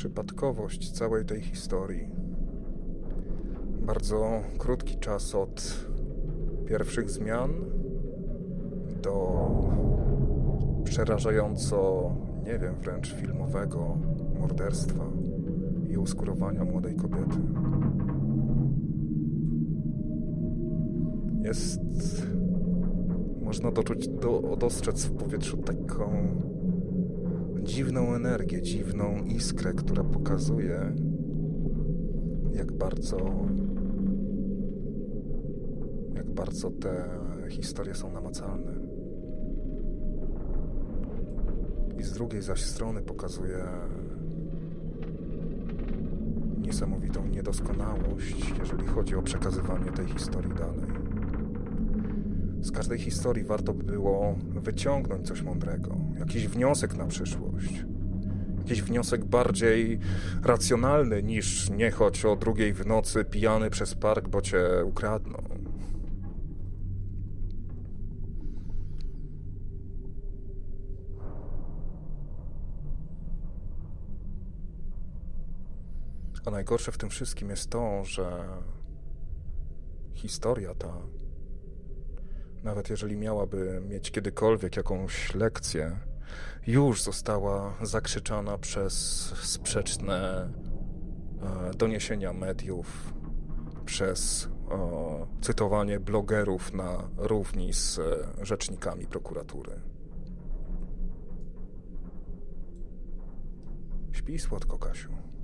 przypadkowość całej tej historii. Bardzo krótki czas od pierwszych zmian do przerażająco, nie wiem, wręcz filmowego morderstwa i uskurowania młodej kobiety. Można dostrzec w powietrzu taką dziwną energię, dziwną iskrę, która pokazuje, jak bardzo te historie są namacalne. I z drugiej zaś strony pokazuje niesamowitą niedoskonałość, jeżeli chodzi o przekazywanie tej historii dalej. Z każdej historii warto by było wyciągnąć coś mądrego, jakiś wniosek na przyszłość. Jakiś wniosek bardziej racjonalny niż nie chodź o 2:00 w nocy pijany przez park, bo cię ukradną. A najgorsze w tym wszystkim jest to, że historia ta, nawet jeżeli miałaby mieć kiedykolwiek jakąś lekcję, już została zakrzyczana przez sprzeczne doniesienia mediów, przez cytowanie blogerów na równi z rzecznikami prokuratury. Śpij słodko, Kasiu.